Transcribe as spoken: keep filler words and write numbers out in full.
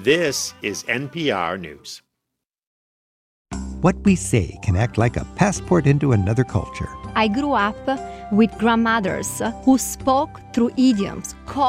This is N P R News. What we say can act like a passport into another culture. I grew up with grandmothers who spoke through idioms,